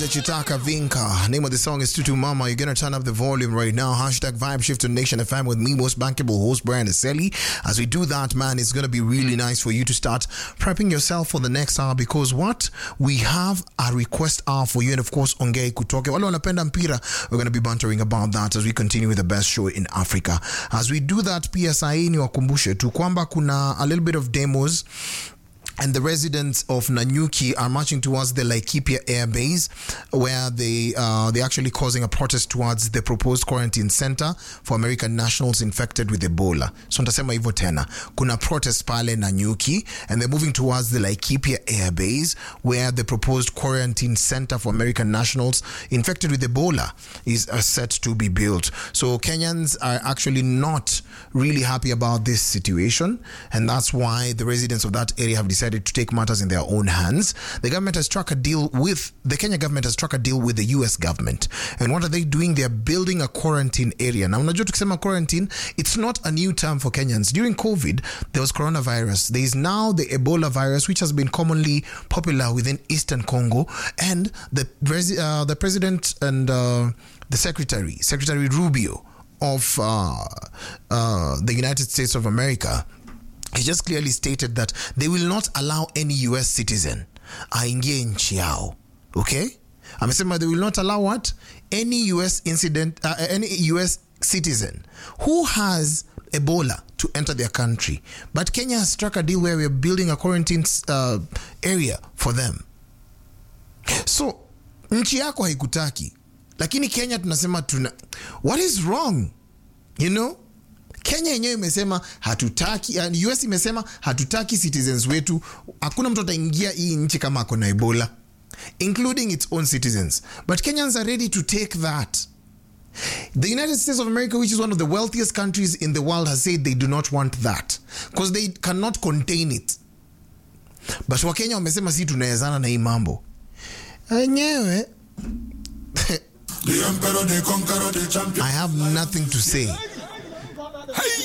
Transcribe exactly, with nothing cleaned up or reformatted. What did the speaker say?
Liza Chitaka Vinka. Name of the song is Tutu Mama. You're going to turn up the volume right now. Hashtag Vibe Shift to Nation F M with me, most bankable host, Brian Aseli. As we do that, man, it's going to be really nice for you to start prepping yourself for the next hour, because what? We have a request hour for you. And of course, Ongei Kutoke. Wale wanapenda mpira. We're going to be bantering about that as we continue with the best show in Africa. As we do that, P S I ni wakumbushe tu kwamba kuna a little bit of demos. And the residents of Nanyuki are marching towards the Laikipia Air Base, where they uh, they're actually causing a protest towards the proposed quarantine center for American nationals infected with Ebola. So nitasema hivyo tena. Kuna protest pale Nanyuki, and they're moving towards the Laikipia Air Base, where the proposed quarantine center for American nationals infected with Ebola is uh, set to be built. So Kenyans are actually not really happy about this situation, and that's why the residents of that area have decided to take matters in their own hands. The government has struck a deal with, the Kenya government has struck a deal with the U S government. And what are they doing? They're building a quarantine area. Now, unajua tukisema quarantine, it's not a new term for Kenyans. During COVID, there was coronavirus. There is now the Ebola virus, which has been commonly popular within Eastern Congo. And the, uh, the president and uh, the secretary, Secretary Rubio of uh, uh, the United States of America, he just clearly stated that they will not allow any U S citizen aingie nchi yao. Okay? Amesema they will not allow what? Any U S incident, uh, any U S citizen who has Ebola to enter their country. But Kenya has struck a deal where we're building a quarantine uh, area for them. So, nchi yako haikutaki. Lakini Kenya tunasema tuna... What is wrong? You know? Kenya yenyewe imesema hatutaki, and U S imesema hatutaki citizens wetu. Hakuna mtu ataingia hii nchi kama ako na Ebola, including its own citizens. But Kenyans are ready to take that. The United States of America, which is one of the wealthiest countries in the world, has said they do not want that because they cannot contain it. But Wakenya wamesema si tunaezana na hii mambo. Enyewe I have nothing to say.